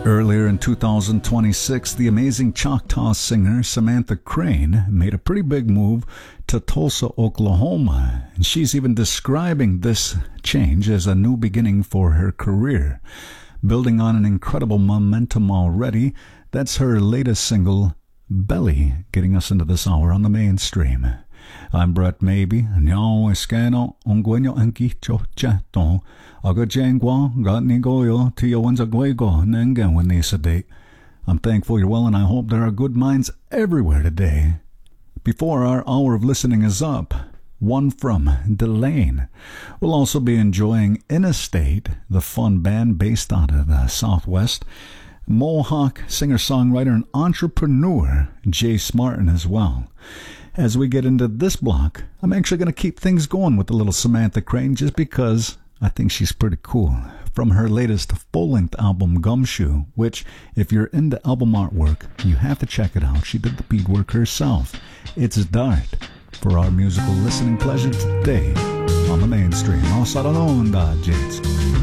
Earlier in 2026, the amazing Choctaw singer Samantha Crane made a pretty big move to Tulsa, Oklahoma, and she's even describing this change as a new beginning for her career. Building on an incredible momentum already, that's her latest single, Belly, getting us into this hour on the mainstream. I'm Brett Maybe, Nyao Eskano, Ongwenyo Ankicho Chato, Aga Jangwa, Gatnigoyo, Tiawanza Guego, Nengan Wanisade. I'm thankful you're well, and I hope there are good minds everywhere today. Before our hour of listening is up, one from Delane. We'll also be enjoying Interstate, the fun band based out of the Southwest. Mohawk singer-songwriter and entrepreneur Jace Martin as well. As we get into this block, I'm actually going to keep things going with the little Samantha Crane just because I think she's pretty cool. From her latest full-length album, Gumshoe, which, if you're into album artwork, you have to check it out. She did the beadwork herself. It's Dart for our musical listening pleasure today on the mainstream. I'll start alone, Jace.